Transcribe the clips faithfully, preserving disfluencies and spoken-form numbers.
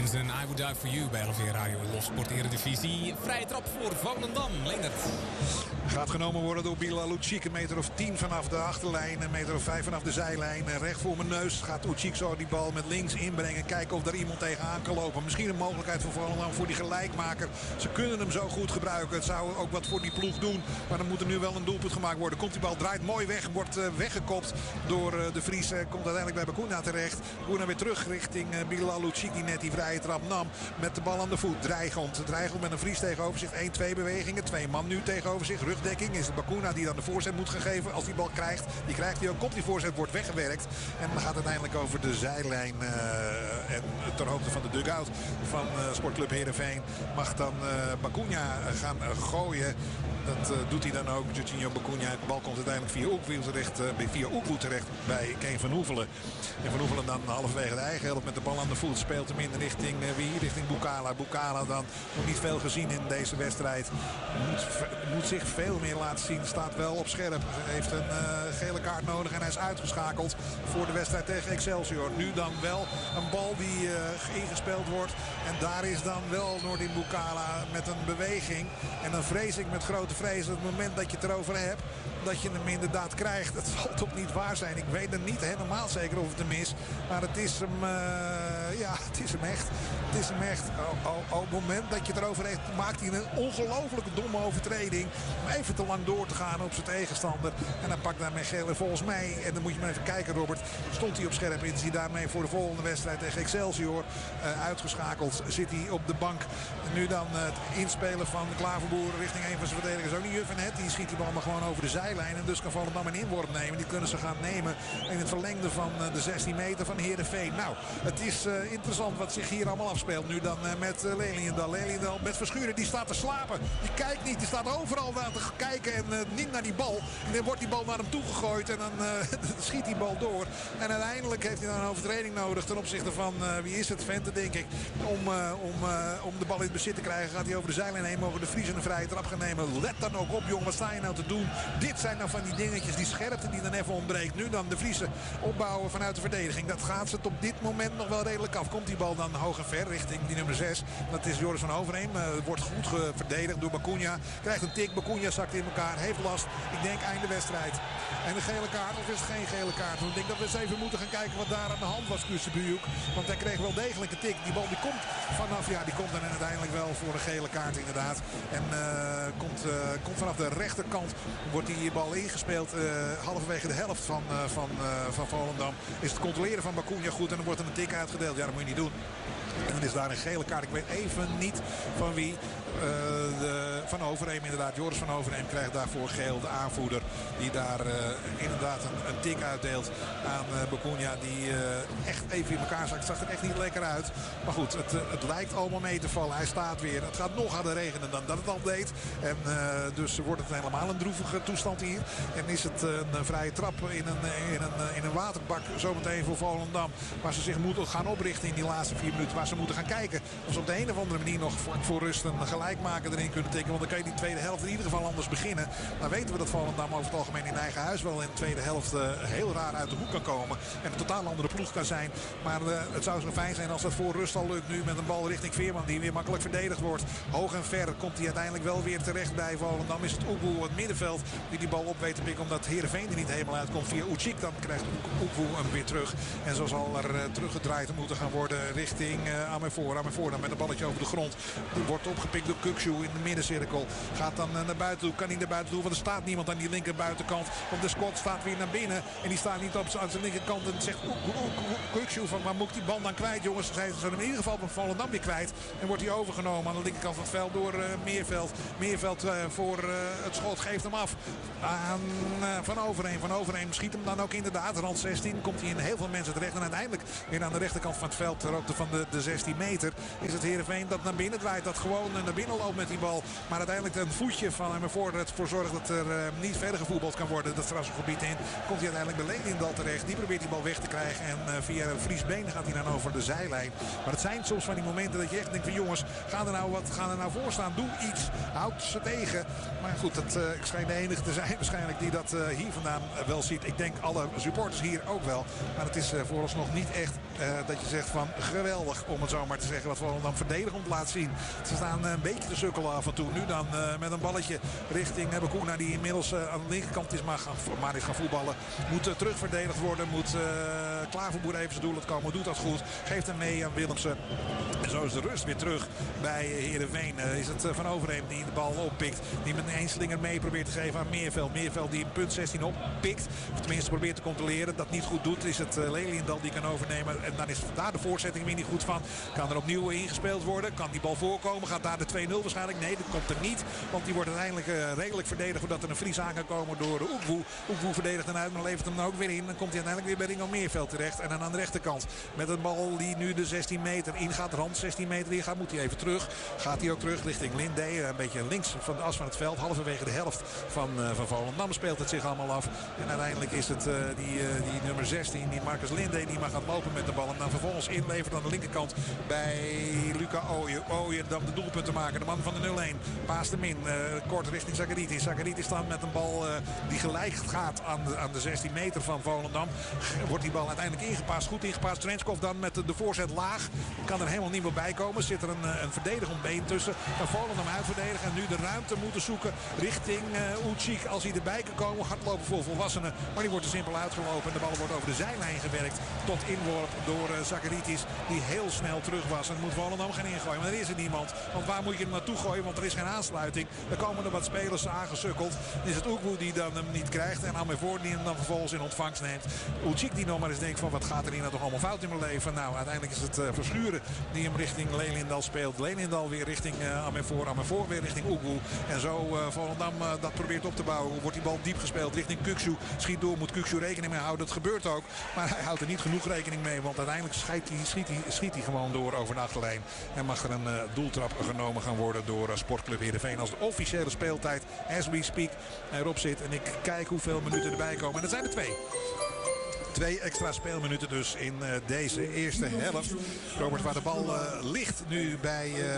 en I Would Die For You bij L V Radio Lofsport Eredivisie. Vrije trap voor Volendam. Leendert. Gaat genomen worden door Bilal Ucik. Een meter of tien vanaf de achterlijn. Een meter of vijf vanaf de zijlijn. Recht voor mijn neus gaat Ucik zo die bal met links inbrengen. Kijken of daar iemand tegenaan kan lopen. Misschien een mogelijkheid voor Volendam voor die gelijkmaker. Ze kunnen hem zo goed gebruiken. Het zou ook wat voor die ploeg doen. Maar dan moet er nu wel een doelpunt gemaakt worden. Komt die bal, draait mooi weg. Wordt uh, weggekopt door uh, de Vries. Uh, komt uiteindelijk bij Bacuna terecht. Bacuna weer terug richting uh, Bilal Ucik die net die vrije trap nam. Met de bal aan de voet. Dreigend. Dreigend met een Vries tegenover zich. één twee bewegingen. Twee man nu tegenover zich. Rugdekking is het Bacuna die dan de voorzet moet gaan geven. Als die bal krijgt. Die krijgt hij ook. Komt die voorzet. Wordt weggewerkt. En dan gaat het uiteindelijk over de zijlijn. Uh, en ter hoogte van de dugout van uh, Sportclub Heerenveen. Mag dan uh, Bacuna gaan uh, gooien. Dat uh, doet hij dan ook. Jorginho Bacuna. De bal komt uiteindelijk via Oekwiel terecht. Uh, via Oekwoe terecht bij Keen van Hoevelen. En Van Hoevelen dan halverwege de eigen helft met de bal aan de voet. Speelt hem in richting uh, wie? Richting Bukala. Bukala dan nog niet veel gezien in deze wedstrijd. Moet, moet zich veel meer laten zien. Staat wel op scherp. Heeft een uh, gele kaart nodig en hij is uitgeschakeld voor de wedstrijd tegen Excelsior. Nu dan wel een bal die uh, ingespeeld wordt. En daar is dan wel Nordin Bukala met een beweging. En dan vrees ik met grote vrees dat het moment dat je het erover hebt, dat je hem inderdaad krijgt. Het zal toch niet waar zijn. Ik weet er niet helemaal zeker of het hem is. Maar het is hem, uh, ja, het is hem echt. Het is hem echt. Oh, oh, oh, op het moment dat je het erover hebt, maakt hij een ongelofelijke domme overtreding. Om even te lang door te gaan op zijn tegenstander. En dan pakt daarmee geel. Volgens mij, en dan moet je maar even kijken Robert, stond hij op scherp in. Is hij daarmee voor de volgende wedstrijd tegen Excelsior uh, uitgeschakeld. Zit hij op de bank. En nu dan uh, het inspelen van Klaverboer richting een van zijn verdedigers. Ook niet Juvenet. Die schiet die bal maar gewoon over de zijlijn. En dus kan Volendam een inworp nemen. Die kunnen ze gaan nemen in het verlengde van uh, de zestien meter van Heerenveen. Nou, het is uh, interessant wat zich hier allemaal afspeelt. Nu dan uh, met uh, Leliendal. Leliendal met Verschuren. Die staat te slapen. Die kijkt niet. Die staat overal naar te kijken. En uh, niet naar die bal. En dan wordt die bal naar hem toe gegooid. En dan uh, schiet die bal door. En uiteindelijk heeft hij dan een overtreding nodig. Ten opzichte van, uh, wie is het? Vente denk ik. Om, uh, om, uh, om de bal in het bezit te krijgen. Gaat hij over de zijlijn heen. Mogen de Vries een vrije trap gaan nemen. Let dan ook op jongen. Wat sta je nou te doen? Dit zijn nou van die dingetjes. Die scherpte die dan even ontbreekt. Nu dan de Vriezen opbouwen vanuit de verdediging. Dat gaat ze op dit moment nog wel redelijk af. Komt die bal dan hoog en ver richting die nummer zes. Dat is Joris van Overheem. Uh, wordt goed verdedigd door Bacuna. Krijgt een tik. Bacuna zakt in elkaar. Heeft last. Ik denk einde wedstrijd. En de gele kaart. Of is het geen gele kaart? Ik denk dat we eens even moeten gaan kijken wat daar aan de hand was. Kusebujuk. Want hij kreeg wel degelijk een tik. Die bal die komt vanaf. Ja, die komt dan uiteindelijk wel voor een gele kaart inderdaad. En uh, komt, uh, komt vanaf de rechterkant. Wordt die bal ingespeeld. Uh, halverwege de helft van, uh, van, uh, van Volendam. Is het controleren van Bacuna goed. En dan wordt er een tik uitgedeeld. Ja, dat moet je niet doen. En dan is daar een gele kaart. Ik weet even niet van wie. Uh, de, van Overheem inderdaad. Joris van Overheem krijgt daarvoor geel. De aanvoerder die daar uh, inderdaad een, een tik uitdeelt aan uh, Bacuna. Die uh, echt even in elkaar zakt. Het zag er echt niet lekker uit. Maar goed, het, uh, het lijkt allemaal mee te vallen. Hij staat weer. Het gaat nog harder regenen dan dat het al deed. En uh, dus wordt het helemaal een droevige toestand hier. En is het uh, een vrije trap in een, in een, in een waterbak zometeen voor Volendam. Waar ze zich moeten gaan oprichten in die laatste vier minuten. Waar ze moeten gaan kijken of ze op de een of andere manier nog vlak voor rust een gelijkmaker erin kunnen tikken. Want dan kan je die tweede helft in ieder geval anders beginnen. Dan weten we dat Volendam over het algemeen in eigen huis wel in de tweede helft uh, heel raar uit de hoek kan komen. En een totaal andere ploeg kan zijn. Maar uh, het zou zo fijn zijn als dat voor rust al lukt nu met een bal richting Veerman die weer makkelijk verdedigd wordt. Hoog en ver komt hij uiteindelijk wel weer terecht bij Volendam. Is het Oekwoe het middenveld die die bal op weet te pikken omdat Heerenveen er niet helemaal uitkomt via Ucik. Dan krijgt Oekwoe hem weer terug. En zo zal er uh, teruggedraaid moeten gaan worden richting uh, Amervoor. Amervoor dan met een balletje over de grond. Die wordt opgepikt door Kukshu in de middencirkel. Gaat dan uh, naar buiten toe. Kan niet naar buiten toe. Want er staat niemand aan die linker buitenkant. Want de Scott staat weer naar binnen. En die staat niet op aan zijn linkerkant. En zegt Kukshu van waar moet ik die bal dan kwijt jongens. Zij zijn hem in ieder geval van Volendam weer kwijt. En wordt hij overgenomen aan de linkerkant van het veld door uh, Meerveld. Meerveld uh, voor uh, het schot geeft hem af aan uh, Van Overheem. Van Overheem schiet hem dan ook inderdaad. Rand zestien komt hij in heel veel mensen terecht. En uiteindelijk weer aan de rechterkant van het veld. Ter hoogte van de, de zestien meter is het Heerenveen dat naar binnen draait. Dat gewoon naar binnen loopt met die bal. Maar uiteindelijk een voetje van hem ervoor ervoor zorgt dat er uh, niet verder gevoetbald kan worden. Dat strafgebied in. Komt hij uiteindelijk bij Leliendal terecht. Die probeert die bal weg te krijgen. En uh, via Fries benen gaat hij dan over de zijlijn. Maar het zijn soms van die momenten dat je echt denkt van jongens, gaan er nou wat gaan er nou voor staan? Doe iets. Houd ze tegen. Maar goed, het, uh, ik schijn de enige te zijn waarschijnlijk die dat uh, hier vandaan uh, wel ziet. Ik denk alle supporters hier ook wel. Maar het is uh, vooralsnog niet echt Uh, dat je zegt van geweldig, om het zo maar te zeggen, wat Volendam verdedigend laat zien. Ze staan uh, een beetje te sukkelen af en toe. Nu dan uh, met een balletje richting uh, Bakuna, die inmiddels uh, aan de linkerkant is maar, gaan, maar is gaan voetballen. Moet uh, terugverdedigd worden. Moet uh, Klaverboer even zijn doel het komen. Doet dat goed. Geeft hem mee aan Willemsen. En zo is de rust weer terug bij Heerenveen. Uh, is het uh, Van Overheem die de bal oppikt. Die met een eenslinger mee probeert te geven aan Meerveld. Meerveld die een punt zestien oppikt. Of tenminste probeert te controleren. Dat niet goed doet. Is het uh, Leliendal die kan overnemen. En dan is daar de voorzetting weer niet goed van. Kan er opnieuw ingespeeld worden. Kan die bal voorkomen. Gaat daar de twee nul waarschijnlijk. Nee, dat komt er niet. Want die wordt uiteindelijk uh, redelijk verdedigd. Voordat er een Fries aan kan komen door Oekwoe. Oekwoe verdedigt dan uit. Maar levert hem ook weer in. Dan komt hij uiteindelijk weer bij Ringo Meerveld terecht. En dan aan de rechterkant. Met een bal die nu de zestien meter ingaat. Rand zestien meter ingaat. Moet hij even terug. Gaat hij ook terug richting Lindé. Een beetje links van de as van het veld. Halverwege de helft van, uh, van Volendam speelt het zich allemaal af. En uiteindelijk is het uh, die, uh, die nummer zestien. Die Marcus Lindé. Die mag gaan lopen met de bal. En dan vervolgens inlevert aan de linkerkant bij Luca Ooyen. Ooyen dan de doelpunt te maken. De man van de nul een. Paast hem in. Uh, kort richting Zakaritis. Zakaritis dan met een bal uh, die gelijk gaat aan de, aan de zestien meter van Volendam. Wordt die bal uiteindelijk ingepaast. Goed ingepaast. Trenskov dan met de, de voorzet laag. Kan er helemaal niet meer bij komen. Zit er een, een verdedigend been tussen. Kan Volendam uitverdedigen. En nu de ruimte moeten zoeken richting uh, Ucik. Als hij erbij kan komen. Hardlopen voor volwassenen. Maar die wordt er simpel uitgelopen. En de bal wordt over de zijlijn gewerkt. Tot inworp door uh, Zakaritis. Die heel snel terug was. En moet Volendam gaan ingooien. Maar er is er niemand. Want waar moet je hem naartoe gooien? Want er is geen aansluiting. Er komen er wat spelers aangesukkeld. Dan is het Oekwoe die dan hem niet krijgt. En Amervoort die hem dan vervolgens in ontvangst neemt. Ucik die nog maar eens denkt van wat gaat er hier nou toch allemaal fout in mijn leven. Nou uiteindelijk is het uh, Verschuren die hem richting Leliendal speelt. Leliendal weer richting uh, Amervoort. Amervoort weer richting Oekwoe. En zo uh, Volendam uh, dat probeert op te bouwen. Wordt die bal diep gespeeld richting Kukshu. Schiet door. Moet Kukshu rekening mee houden. Dat gebeurt ook. Maar hij houdt er niet genoeg rekening mee. Want uiteindelijk schiet hij, schiet hij, schiet hij gewoon door over de achterlijn. En mag er een uh, doeltrap genomen gaan worden door uh, Sportclub Heerenveen. Als de officiële speeltijd, as we speak, erop zit. En ik kijk hoeveel minuten erbij komen. En dat zijn er twee. Twee extra speelminuten dus in uh, deze eerste helft. Robert, waar de bal uh, ligt nu bij uh,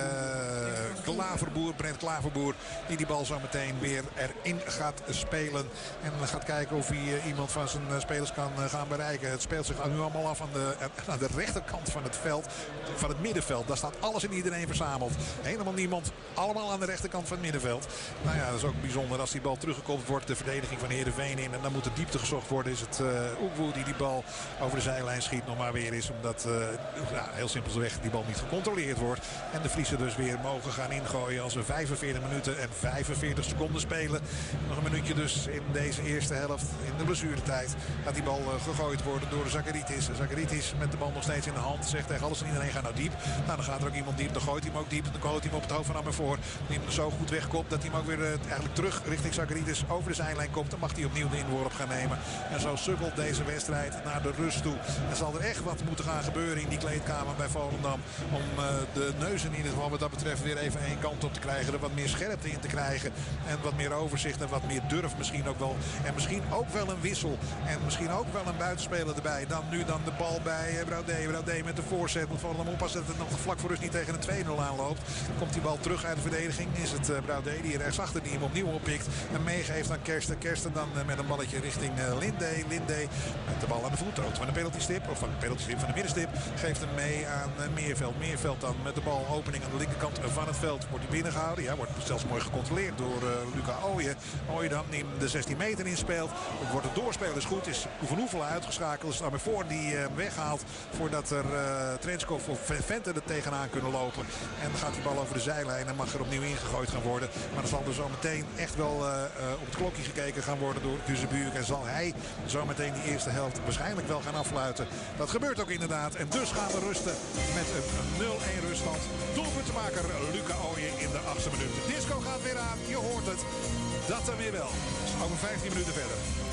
Klaverboer, Brent Klaverboer. Die die bal zo meteen weer erin gaat spelen. En gaat kijken of hij uh, iemand van zijn uh, spelers kan uh, gaan bereiken. Het speelt zich nu allemaal af aan de, uh, aan de rechterkant van het veld. Van het middenveld. Daar staat alles en iedereen verzameld. Helemaal niemand. Allemaal aan de rechterkant van het middenveld. Nou ja, dat is ook bijzonder. Als die bal teruggekomen wordt, de verdediging van Heerenveen in. En dan moet de diepte gezocht worden. Is het uh, Oekwoe die die bal over de zijlijn schiet nog maar weer is. Omdat uh, ja, heel simpelweg die bal niet gecontroleerd wordt. En de Friesen dus weer mogen gaan ingooien als we vijfenveertig minuten en vijfenveertig seconden spelen. Nog een minuutje dus in deze eerste helft. In de blessuretijd gaat die bal uh, gegooid worden door de Zakaritis. Zakaritis met de bal nog steeds in de hand. Zegt tegen alles en iedereen gaat nou diep. Nou dan gaat er ook iemand diep. Dan gooit hij hem ook diep. Dan gooit hij hem op het hoofd van Amervoort. Die hem zo goed wegkomt dat hij hem ook weer uh, eigenlijk terug richting Zakaritis over de zijlijn komt. Dan mag hij opnieuw de inworp gaan nemen. En zo sukkelt deze wedstrijd naar de rust toe. Er zal er echt wat moeten gaan gebeuren in die kleedkamer bij Volendam. Om uh, de neuzen in ieder geval wat dat betreft weer even één kant op te krijgen. Er wat meer scherpte in te krijgen. En wat meer overzicht en wat meer durf misschien ook wel. En misschien ook wel een wissel. En misschien ook wel een buitenspeler erbij. Dan nu dan de bal bij Brodé. Brodé met de voorzet. Moet Volendam oppassen dat het nog vlak voor rust niet tegen een twee nul aanloopt. Komt die bal terug uit de verdediging. Is het uh, Brodé die er rechtsachter die hem opnieuw oppikt. En meegeeft aan Kersten. Kersten dan uh, met een balletje richting uh, Lindé. Lindé met de bal aan de voet. Rood van de penaltystip. Of van de penaltystip van de middenstip. Geeft hem mee aan uh, Meerveld. Meerveld dan met de bal opening aan de linkerkant van het veld. Wordt hij binnengehouden. Ja, wordt zelfs mooi gecontroleerd door uh, Luca Ooyen. Ooyen dan die de zestien meter inspeelt. Wordt het doorspelen is goed. Is Van Oefelen uitgeschakeld. Is Amervoort die uh, weghaalt voordat er uh, Trenskov of Vente er tegenaan kunnen lopen. En dan gaat die bal over de zijlijn en mag er opnieuw ingegooid gaan worden. Maar dan zal er zo meteen echt wel uh, uh, op het klokje gekeken gaan worden door Kuzebuurk. En zal hij zo meteen die eerste helft waarschijnlijk wel gaan afsluiten. Dat gebeurt ook inderdaad. En dus gaan we rusten met een nul een ruststand. Doelpuntenmaker Luca Ooyen in de achtste minuut. De disco gaat weer aan. Je hoort het. Dat dan weer wel. Dus over vijftien minuten verder.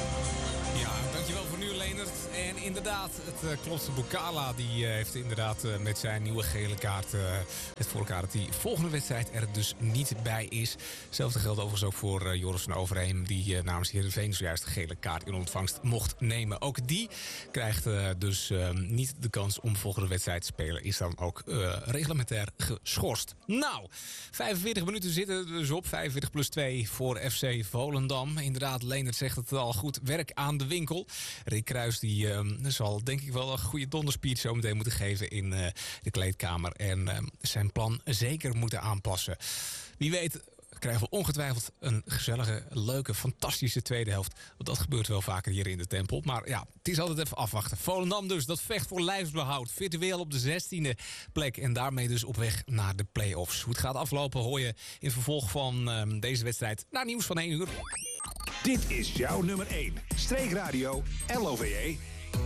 Ja, dankjewel voor nu, Leendert. En inderdaad, het uh, klopt. Bukala die uh, heeft inderdaad uh, met zijn nieuwe gele kaart uh, het voor elkaar dat die volgende wedstrijd er dus niet bij is. Hetzelfde geldt overigens ook voor uh, Joris van Overheem, die uh, namens Heerenveen zojuist de gele kaart in ontvangst mocht nemen. Ook die krijgt uh, dus uh, niet de kans om de volgende wedstrijd te spelen. Is dan ook uh, reglementair geschorst. Nou, vijfenveertig minuten zitten er dus op. vijfenveertig plus twee voor F C Volendam. Inderdaad, Leendert zegt het al goed. Werk aan de winkel. Rick Kruijs die, um, zal denk ik wel een goede donderspeech zo meteen moeten geven in uh, de kleedkamer. En um, zijn plan zeker moeten aanpassen. Wie weet krijgen we ongetwijfeld een gezellige, leuke, fantastische tweede helft. Want dat gebeurt wel vaker hier in de Tempel. Maar ja, het is altijd even afwachten. Volendam dus, dat vecht voor lijfsbehoud. Virtueel op de zestiende plek. En daarmee dus op weg naar de play-offs. Hoe het gaat aflopen hoor je in vervolg van um, deze wedstrijd. Na nieuws van één uur. Dit is jouw nummer één. Streekradio L O V E.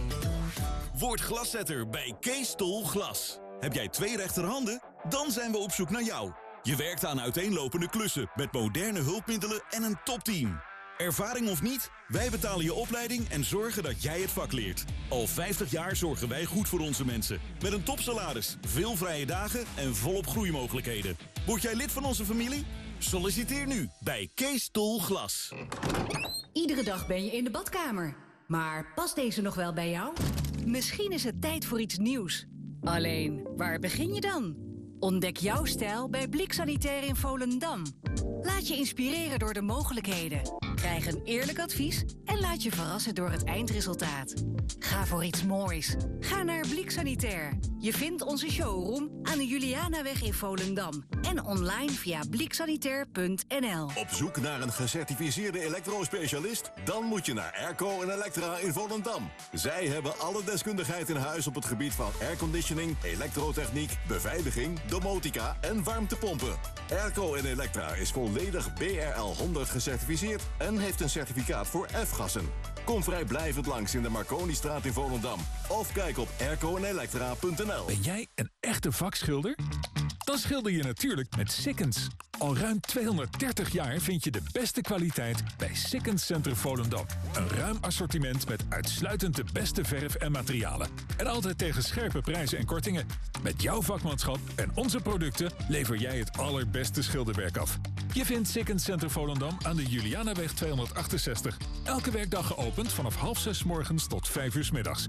Word glaszetter bij Kees Tol Glas. Heb jij twee rechterhanden? Dan zijn we op zoek naar jou. Je werkt aan uiteenlopende klussen met moderne hulpmiddelen en een topteam. Ervaring of niet? Wij betalen je opleiding en zorgen dat jij het vak leert. Al vijftig jaar zorgen wij goed voor onze mensen. Met een topsalaris, veel vrije dagen en volop groeimogelijkheden. Word jij lid van onze familie? Solliciteer nu bij Kees Tol Glas. Iedere dag ben je in de badkamer. Maar past deze nog wel bij jou? Misschien is het tijd voor iets nieuws. Alleen, waar begin je dan? Ontdek jouw stijl bij Blik Sanitair in Volendam. Laat je inspireren door de mogelijkheden. Krijg een eerlijk advies en laat je verrassen door het eindresultaat. Ga voor iets moois. Ga naar Blik Sanitair. Je vindt onze showroom aan de Julianaweg in Volendam. En online via bliksanitair punt n l. Op zoek naar een gecertificeerde elektrospecialist? Dan moet je naar Airco en Electra in Volendam. Zij hebben alle deskundigheid in huis op het gebied van airconditioning, elektrotechniek, beveiliging, domotica en warmtepompen. Airco en Electra is volledig B R L honderd gecertificeerd en heeft een certificaat voor F-gassen. Kom vrijblijvend langs in de Marconistraat in Volendam. Of kijk op airco en electra punt n l. Ben jij een echte vakschilder? Dan schilder je natuurlijk met Sikkens. Al ruim tweehonderddertig jaar vind je de beste kwaliteit bij Sikkens Centrum Volendam. Een ruim assortiment met uitsluitend de beste verf en materialen. En altijd tegen scherpe prijzen en kortingen. Met jouw vakmanschap en onze producten lever jij het allerbeste schilderwerk af. Je vindt Sikkens Centrum Volendam aan de Julianaweg tweehonderdachtenzestig. Elke werkdag geopend vanaf half zes 's morgens tot vijf uur 's middags.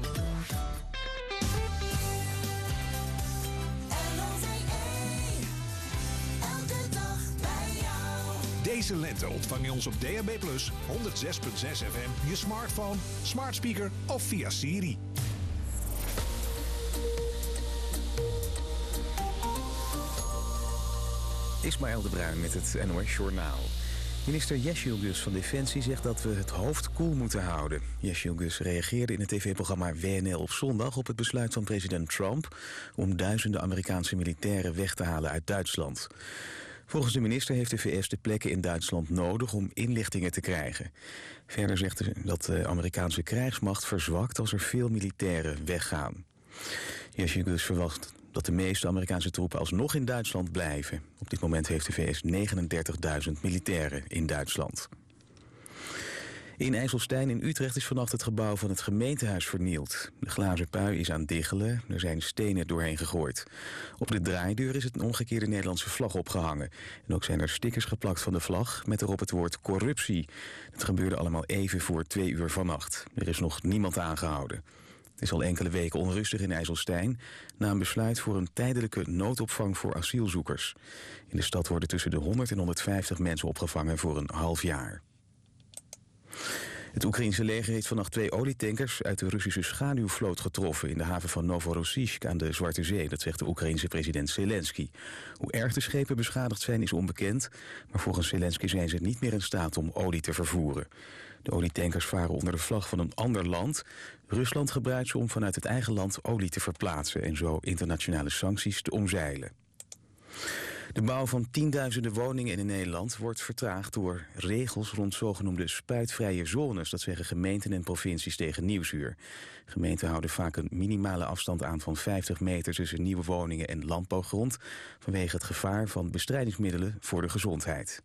Deze lente ontvang je ons op D A B plus, honderdzes komma zes F M, je smartphone, smart speaker of via Siri. Ismaël de Bruin met het N O S Journaal. Minister Yeşilgöz van Defensie zegt dat we het hoofd koel moeten houden. Yeşilgöz reageerde in het tv-programma W N L op zondag op het besluit van president Trump om duizenden Amerikaanse militairen weg te halen uit Duitsland. Volgens de minister heeft de V S de plekken in Duitsland nodig om inlichtingen te krijgen. Verder zegt ze dat de Amerikaanse krijgsmacht verzwakt als er veel militairen weggaan. Yeşilgöz verwacht dat de meeste Amerikaanse troepen alsnog in Duitsland blijven. Op dit moment heeft de V S negenendertigduizend militairen in Duitsland. In IJsselstein in Utrecht is vannacht het gebouw van het gemeentehuis vernield. De glazen pui is aan het diggelen, er zijn stenen doorheen gegooid. Op de draaideur is het een omgekeerde Nederlandse vlag opgehangen. En ook zijn er stickers geplakt van de vlag met erop het woord corruptie. Dat gebeurde allemaal even voor twee uur vannacht. Er is nog niemand aangehouden. Het is al enkele weken onrustig in IJsselstein na een besluit voor een tijdelijke noodopvang voor asielzoekers. In de stad worden tussen de honderd en honderdvijftig mensen opgevangen voor een half jaar. Het Oekraïense leger heeft vannacht twee olietankers uit de Russische schaduwvloot getroffen in de haven van Novorossiysk aan de Zwarte Zee. Dat zegt de Oekraïense president Zelensky. Hoe erg de schepen beschadigd zijn is onbekend, maar volgens Zelensky zijn ze niet meer in staat om olie te vervoeren. De olietankers varen onder de vlag van een ander land. Rusland gebruikt ze om vanuit het eigen land olie te verplaatsen en zo internationale sancties te omzeilen. De bouw van tienduizenden woningen in Nederland wordt vertraagd door regels rond zogenoemde spuitvrije zones. Dat zeggen gemeenten en provincies tegen Nieuwsuur. Gemeenten houden vaak een minimale afstand aan van vijftig meter tussen nieuwe woningen en landbouwgrond vanwege het gevaar van bestrijdingsmiddelen voor de gezondheid.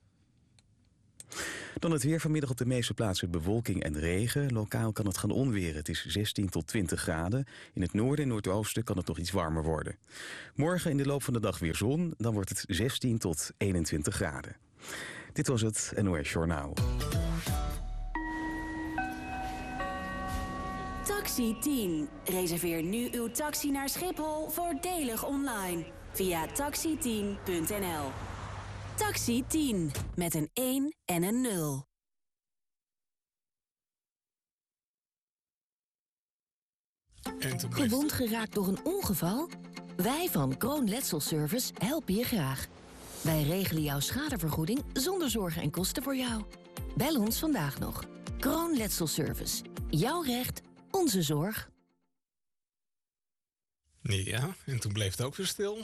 Dan het weer, vanmiddag op de meeste plaatsen bewolking en regen. Lokaal kan het gaan onweren. Het is zestien tot twintig graden. In het noorden en noordoosten kan het nog iets warmer worden. Morgen in de loop van de dag weer zon. Dan wordt het zestien tot eenentwintig graden. Dit was het N O S Journaal. Taxi tien. Reserveer nu uw taxi naar Schiphol voordelig online. Via taxi tien punt n l. Taxi tien. Met een één en een nul. En toen bleef... Gewond geraakt door een ongeval? Wij van Kroon Letselservice helpen je graag. Wij regelen jouw schadevergoeding zonder zorgen en kosten voor jou. Bel ons vandaag nog. Kroon Letselservice. Jouw recht, onze zorg. Ja, en toen bleef het ook weer stil.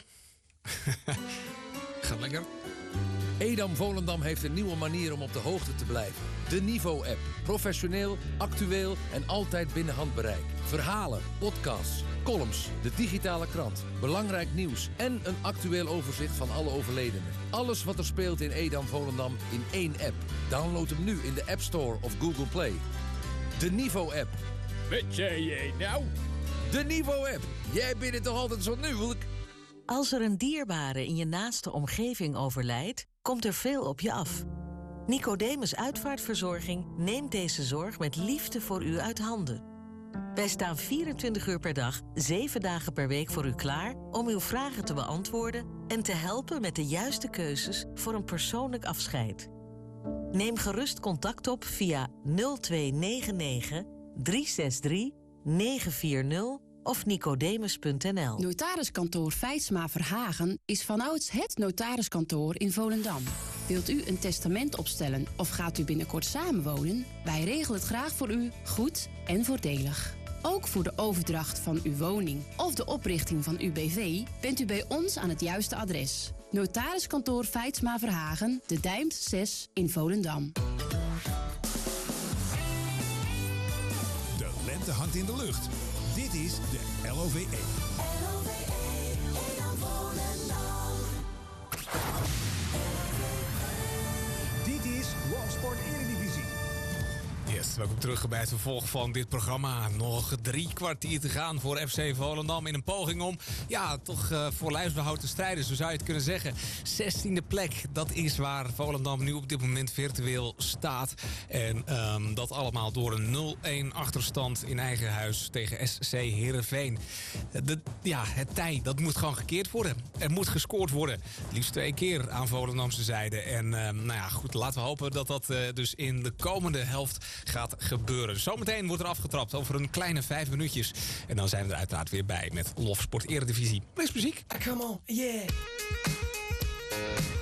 Gaat lekker. Edam Volendam heeft een nieuwe manier om op de hoogte te blijven. De Niveau-app. Professioneel, actueel en altijd binnen handbereik. Verhalen, podcasts, columns, de digitale krant, belangrijk nieuws en een actueel overzicht van alle overledenen. Alles wat er speelt in Edam Volendam in één app. Download hem nu in de App Store of Google Play. De Niveau-app. Wat zei jij nou? De Niveau-app. Jij bent het toch altijd zo nuwelijk? Als er een dierbare in je naaste omgeving overlijdt, komt er veel op je af. Nicodemus Uitvaartverzorging neemt deze zorg met liefde voor u uit handen. Wij staan vierentwintig uur per dag, zeven dagen per week voor u klaar om uw vragen te beantwoorden en te helpen met de juiste keuzes voor een persoonlijk afscheid. Neem gerust contact op via nul twee negen negen, drie zes drie, negen vier nul of nicodemus punt n l. Notariskantoor Feitsma Verhagen is vanouds het notariskantoor in Volendam. Wilt u een testament opstellen of gaat u binnenkort samenwonen? Wij regelen het graag voor u, goed en voordelig. Ook voor de overdracht van uw woning of de oprichting van uw B V bent u bij ons aan het juiste adres. Notariskantoor Feitsma Verhagen, De Dijmt zes in Volendam. De lente hangt in de lucht. Dit is de L O V E. Dit is World Sport Eredivisie. Yes, welkom terug bij het vervolg van dit programma. Nog drie kwartier te gaan voor F C Volendam in een poging om, ja, toch uh, voor lijfsbehoud te strijden, zo zou je het kunnen zeggen. zestiende plek, dat is waar Volendam nu op dit moment virtueel staat. En um, dat allemaal door een nul-een achterstand in eigen huis tegen S C Heerenveen. De, ja, het tij, dat moet gewoon gekeerd worden. Er moet gescoord worden. Liefst twee keer aan Volendamse zijde. En uh, nou ja, goed, laten we hopen dat dat uh, dus in de komende helft gaat gebeuren. Zometeen wordt er afgetrapt over een kleine vijf minuutjes. En dan zijn we er uiteraard weer bij met Lofsport Eredivisie. Niks muziek. Come on, yeah.